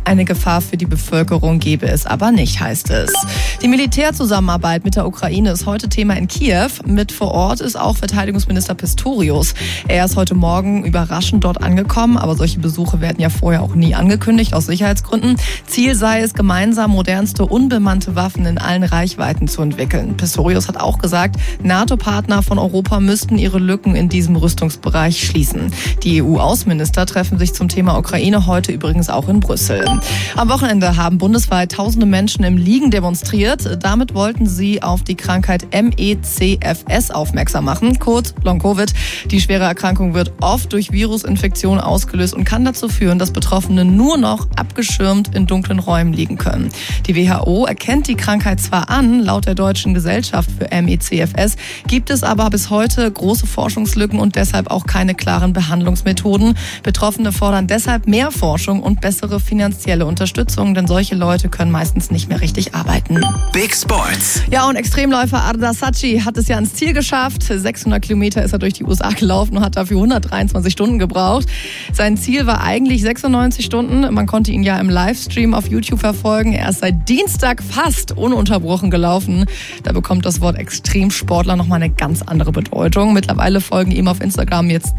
Eine Gefahr für die Bevölkerung gebe es aber nicht, heißt es. Die Militärzusammenarbeit mit der Ukraine ist heute Thema in Kiew. Mit vor Ort ist auch Verteidigungsminister Pistorius. Er ist heute Morgen überraschend dort angekommen, aber solche Besuche werden ja vorher auch nie angekündigt, aus Sicherheitsgründen. Ziel sei es, gemeinsam modernste unbemannte Waffen in allen Reichweiten zu entwickeln. Pistorius hat auch gesagt, NATO-Partner von Europa müssten ihre Lücken in diesem Rüstungsbereich schließen. Die EU-Außenminister treffen sich zum Thema Ukraine heute übrigens auch in Brüssel. Am Wochenende haben bundesweit tausende Menschen im Liegen demonstriert. Damit wollten sie auf die Krankheit MECFS aufmerksam machen, kurz Long-Covid. Die schwere Erkrankung wird oft durch Virusinfektionen ausgelöst und kann dazu führen, dass Betroffene nur noch abgeschirmt in dunklen Räumen liegen können. Die WHO erkennt die Krankheit zwar an, laut der Deutschen Gesellschaft für MECFS gibt es aber bis heute große Forschungslücken und deshalb auch keine klaren Behandlungsmethoden. Betroffene fordern deshalb mehr Forschung und bessere finanzielle Unterstützung, denn solche Leute können meistens nicht mehr richtig arbeiten. Big Sports. Ja, und Extremläufer Arda Sacchi hat es ja ans Ziel geschafft. 600 Kilometer ist er durch die USA gelaufen und hat dafür 123 Stunden gebraucht. Sein Ziel war eigentlich 96 Stunden. Man konnte ihn ja im Livestream auf YouTube verfolgen. Er ist seit Dienstag fast ununterbrochen gelaufen. Da bekommt das Wort Extremsportler nochmal eine ganz andere Bedeutung. Mittlerweile folgen ihm auf Instagram jetzt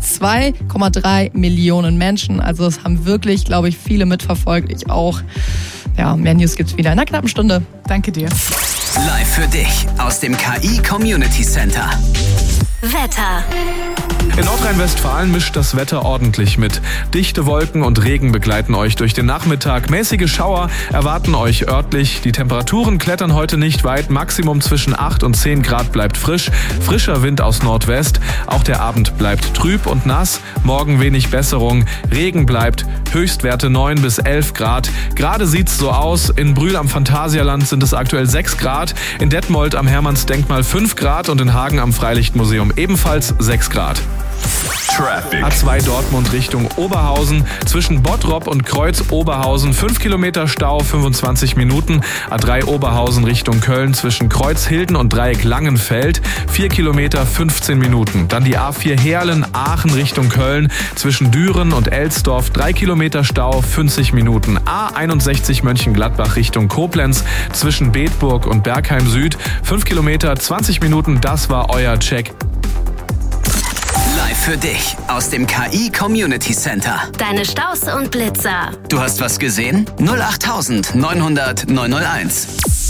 2,3 Millionen Menschen. Also es haben wirklich, glaube ich, viele mitverfolgt. Ich auch. Ja, mehr News gibt's wieder in einer knappen Stunde. Danke dir. Live für dich aus dem KI Community Center. Wetter. In Nordrhein-Westfalen mischt das Wetter ordentlich mit. Dichte Wolken und Regen begleiten euch durch den Nachmittag. Mäßige Schauer erwarten euch örtlich. Die Temperaturen klettern heute nicht weit. Maximum zwischen 8 und 10 Grad bleibt frisch. Frischer Wind aus Nordwest. Auch der Abend bleibt trüb und nass. Morgen wenig Besserung. Regen bleibt. Höchstwerte 9 bis 11 Grad. Gerade sieht's so aus. In Brühl am Phantasialand sind es aktuell 6 Grad. In Detmold am Hermannsdenkmal 5 Grad und in Hagen am Freilichtmuseum ebenfalls 6 Grad. Traffic. A2 Dortmund Richtung Oberhausen. Zwischen Bottrop und Kreuz-Oberhausen 5 Kilometer Stau, 25 Minuten. A3 Oberhausen Richtung Köln zwischen Kreuzhilden und Dreieck Langenfeld 4 Kilometer, 15 Minuten. Dann die A4 Heerlen-Aachen Richtung Köln zwischen Düren und Elsdorf 3 Kilometer Stau, 50 Minuten. A61 Mönchengladbach Richtung Koblenz zwischen Bedburg und Bergheim Süd 5 Kilometer, 20 Minuten. Das war euer Check. Live für dich aus dem KI Community Center. Deine Staus und Blitzer. Du hast was gesehen? 08900 901.